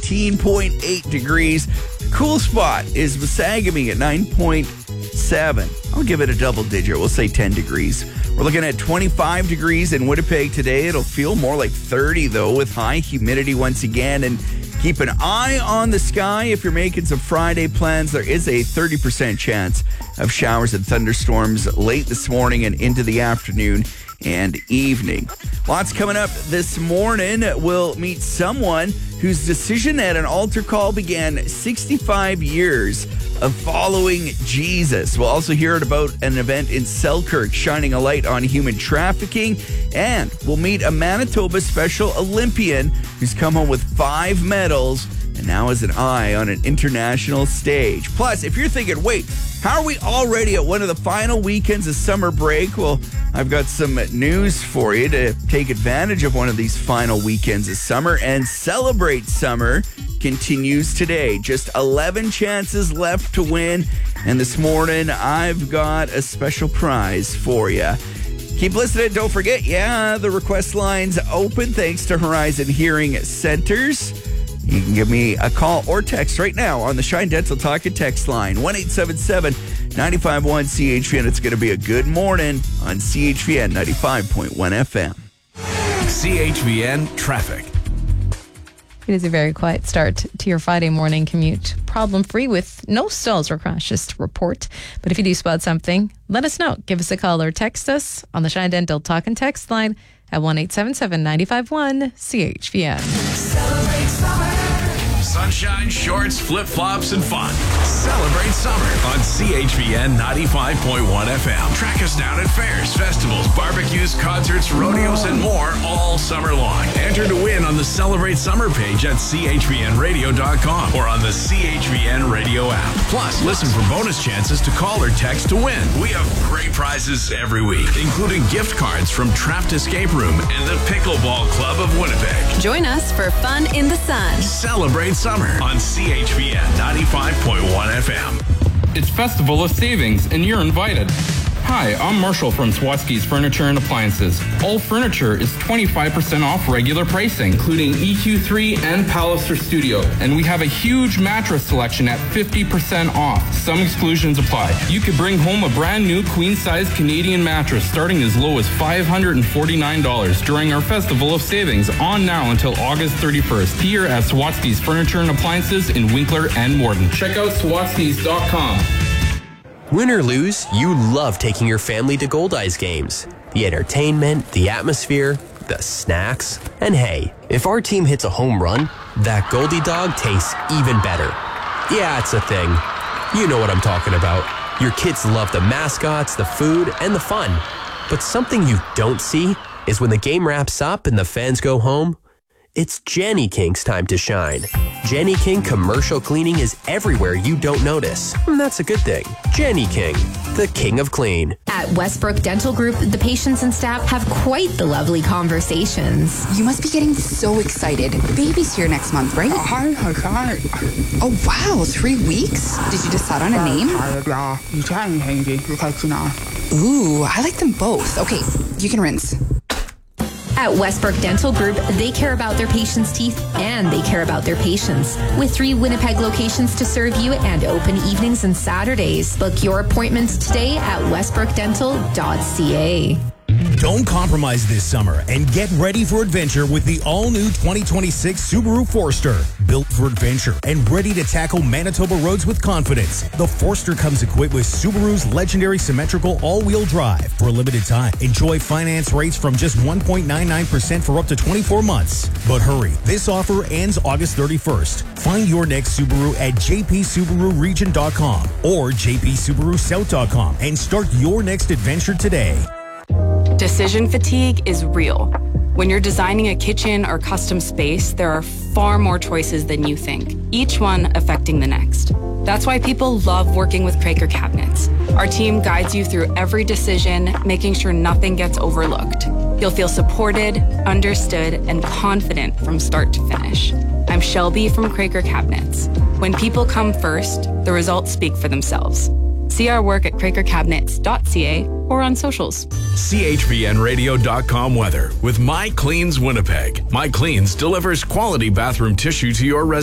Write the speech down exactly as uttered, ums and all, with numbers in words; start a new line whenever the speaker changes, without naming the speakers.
eighteen point eight degrees. Cool spot is Wasagami at nine point seven. I'll give it a double digit. We'll say ten degrees. We're looking at twenty-five degrees in Winnipeg today. It'll feel more like thirty, though, with high humidity once again. And keep an eye on the sky if you're making some Friday plans. There is a thirty percent chance of showers and thunderstorms late this morning and into the afternoon and evening. Lots coming up this morning. We'll meet someone whose decision at an altar call began sixty-five years of following Jesus. We'll also hear about an event in Selkirk shining a light on human trafficking. And we'll meet a Manitoba Special Olympian who's come home with five medals and now has an eye on an international stage. Plus, if you're thinking, wait, how are we already at one of the final weekends of summer break? Well, I've got some news for you to take advantage of one of these final weekends of summer and celebrate summer. Continues today. Just eleven chances left to win. And this morning, I've got a special prize for you. Keep listening. Don't forget, yeah, the request line's open thanks to Horizon Hearing Centers. You can give me a call or text right now on the Shine Dental Talk and Text line, one eight seven seven, nine five one, C H V N. It's going to be a good morning on C H V N ninety-five point one F M.
C H V N Traffic.
It is a very quiet start to your Friday morning commute. Problem-free with no stalls or crashes to report. But if you do spot something, let us know. Give us a call or text us on the Shine Dental Talk and Text line at one eight seven seven, nine five one, C H V N.
Celebrate summer. Sunshine, shorts, flip-flops, and fun. Celebrate summer on C H V N ninety-five point one F M. Track us down at fairs, festivals, barbecues, concerts, rodeos, and more all summer long. Enter to win on the Celebrate Summer page at C H V N radio dot com or on the C H V N radio app. Plus, listen for bonus chances to call or text to win. We have great prizes every week, including gift cards from Trapped Escape Room and the Pickleball Club of Winnipeg.
Join us for fun in the sun.
Celebrate summer on C H V N ninety-five point one F M.
It's Festival of Savings, and you're invited. Hi, I'm Marshall from Swatsky's Furniture and Appliances. All furniture is twenty-five percent off regular pricing, including E Q three and Palliser Studio. And we have a huge mattress selection at fifty percent off. Some exclusions apply. You could bring home a brand new queen-size Canadian mattress starting as low as five hundred forty-nine dollars during our Festival of Savings on now until August thirty-first here at Swatsky's Furniture and Appliances in Winkler and Morden. Check out swatsky's dot com.
Win or lose, you love taking your family to Goldeyes games. The entertainment, the atmosphere, the snacks. And hey, if our team hits a home run, that Goldie dog tastes even better. Yeah, it's a thing. You know what I'm talking about. Your kids love the mascots, the food, and the fun. But something you don't see is when the game wraps up and the fans go home, it's Jenny King's time to shine. Jenny King commercial cleaning is everywhere you don't notice. And that's a good thing. Jenny King, the king of clean.
At Westbrook Dental Group, the patients and staff have quite the lovely conversations.
You must be getting so excited. Baby's here next month, right? Oh, wow, three weeks? Did you decide on a name? Ooh, I like them both. Okay, you can rinse.
At Westbrook Dental Group, they care about their patients' teeth and they care about their patients. With three Winnipeg locations to serve you and open evenings and Saturdays. Book your appointments today at westbrook dental dot c a.
Don't compromise this summer and get ready for adventure with the all-new twenty twenty-six Subaru Forester. Built for adventure and ready to tackle Manitoba roads with confidence. The Forester comes equipped with Subaru's legendary symmetrical all-wheel drive. For a limited time, enjoy finance rates from just one point nine nine percent for up to twenty-four months. But hurry, this offer ends August thirty-first. Find your next Subaru at j p subaru region dot com or j p subaru south dot com and start your next adventure today.
Decision fatigue is real. When you're designing a kitchen or custom space, there are far more choices than you think, each one affecting the next. That's why people love working with Craker Cabinets. Our team guides you through every decision, making sure nothing gets overlooked. You'll feel supported, understood, and confident from start to finish. I'm Shelby from Craker Cabinets. When people come first, the results speak for themselves. See our work at craker cabinets dot c a or on socials.
C H V N radio dot com weather with My Cleans Winnipeg. My Cleans delivers quality bathroom tissue to your residence.